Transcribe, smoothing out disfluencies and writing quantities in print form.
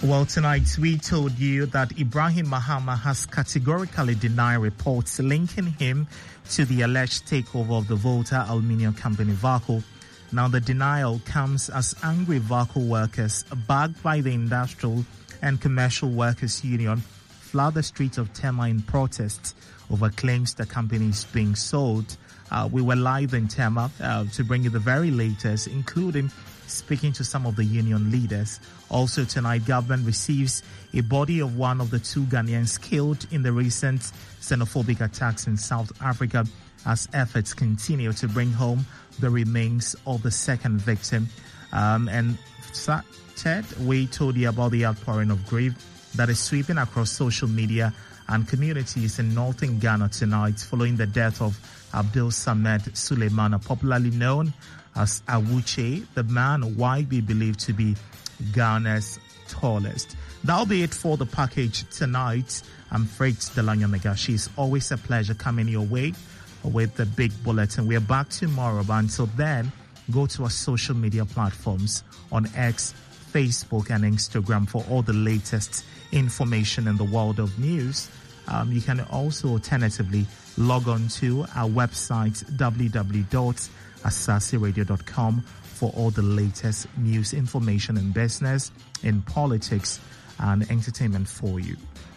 Well, tonight we told you that Ibrahim Mahama has categorically denied reports linking him to the alleged takeover of the Volta Aluminium Company VACO. Now, the denial comes as angry VACO workers, backed by the Industrial and Commercial Workers Union, flood the streets of Tema in protest over claims the company is being sold. We were live in Tema to bring you the very latest, including speaking to some of the union leaders. Also tonight, government receives a body of one of the two Ghanaians killed in the recent xenophobic attacks in South Africa as efforts continue to bring home the remains of the second victim. And Ted, we told you about the outpouring of grief that is sweeping across social media and communities in northern Ghana tonight following the death of Abdul Samed Suleimana, popularly known as Awuche, the man widely believed to be Ghana's tallest. That'll be it for the package tonight. I'm Freight Delanya Megashi. It's always a pleasure coming your way with the big bulletin. We are back tomorrow, but until then, go to our social media platforms on X, Facebook, and Instagram for all the latest information in the world of news. You can also alternatively log on to our website, www.asasiradio.com, for all the latest news, information in business, in politics, and entertainment for you.